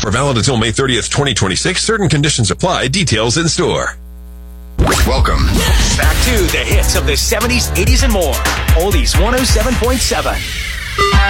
Offer valid until May 30th, 2026. Certain conditions apply. Details in store. Welcome back to the hits of the 70s, 80s, and more. Oldies 107.7.